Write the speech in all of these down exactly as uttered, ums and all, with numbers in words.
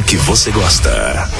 que você gosta.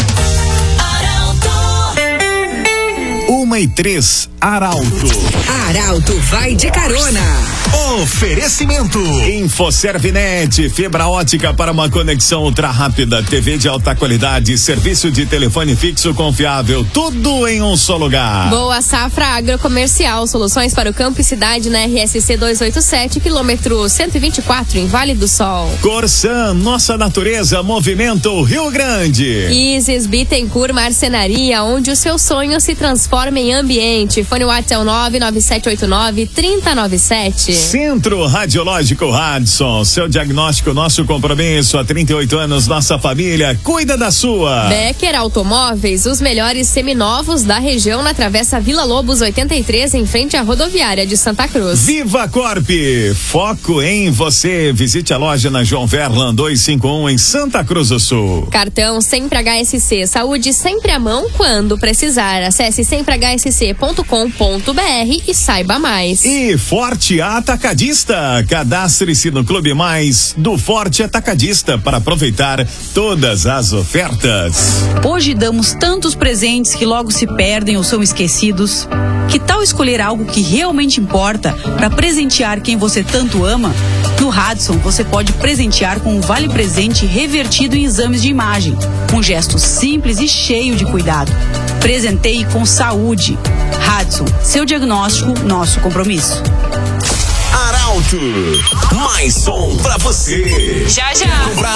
Uma e três, Arauto. Arauto vai de carona. Oferecimento. InfoServinet, fibra ótica para uma conexão ultra rápida, T V de alta qualidade, serviço de telefone fixo confiável, tudo em um só lugar. Boa Safra Agrocomercial, soluções para o campo e cidade na R S C duzentos e oitenta e sete, quilômetro cento e vinte e quatro, em Vale do Sol. Corsan, nossa natureza, movimento Rio Grande. Isis Bittencourt Marcenaria, onde o seu sonho se transforma em ambiente. Fone WhatsApp nove nove sete oito nove, três zero nove sete. Centro Radiológico Radson, seu diagnóstico, nosso compromisso. Há trinta e oito anos, nossa família cuida da sua. Becker Automóveis, os melhores seminovos da região, na Travessa Vila Lobos oitenta e três, em frente à rodoviária de Santa Cruz. Viva Corp, foco em você. Visite a loja na João Verlan duzentos e cinquenta e um, em Santa Cruz do Sul. Cartão Sempre H S C, saúde sempre à mão quando precisar. Acesse sempre h s c ponto com ponto b r e saiba mais. E Forte Atacadista, cadastre-se no Clube Mais do Forte Atacadista para aproveitar todas as ofertas. Hoje damos tantos presentes que logo se perdem ou são esquecidos. Que tal escolher algo que realmente importa para presentear quem você tanto ama? No Radson você pode presentear com um vale presente revertido em exames de imagem, um gesto simples e cheio de cuidado. Presenteie com saúde. Radson, seu diagnóstico, nosso compromisso. Arauto, mais som pra você. Já, já. Comprar